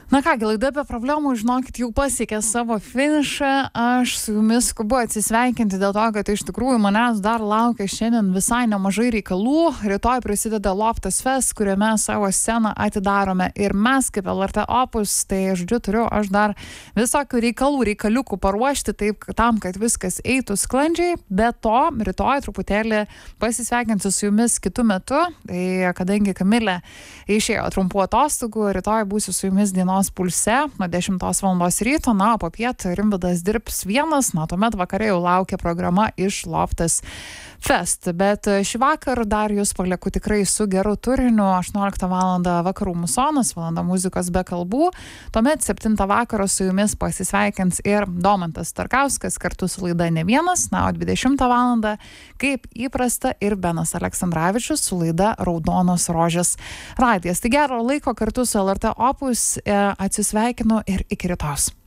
Na kągi, laida be problemų, žinokit, jau pasiekė savo finišą. Aš su jumis skubu atsisveikinti dėl to, kad iš tikrųjų manęs dar laukia šiandien visai nemažai reikalų. Rytoj prasideda Loftas Fest, kuriame savo sceną atidarome ir mes kaip LRT Opus. Tai, žodžiu, turiu aš dar visokių reikaliukų paruošti taip tam, kad viskas eitų sklandžiai. Be to, rytoj truputėlį pasisveikinsiu su jumis kitu metu. Tai kadangi Kamilė išėjo trumpų atostogų, rytoj būsiu su jumis dienos pulse nuo 10 val. Ryto, na, o popiet Rimvydas dirbs vienas, na, tuomet vakare jau laukia programa iš Loftas Fest. Bet šį vakar dar jūs palieku tikrai su geru turiniu. 18 val. Vakarų musonas, valanda muzikos be kalbų. Tuomet 7 vakaro su jumis pasisveikins ir Domantas Starkauskas kartu su laida Ne vienas, na, o 20 val. Kaip įprasta ir Benas Aleksandravičius su laida Raudonos rožės radijas. Tai gero laiko kartu su LRT Opus atsisveikinu ir iki rytojus.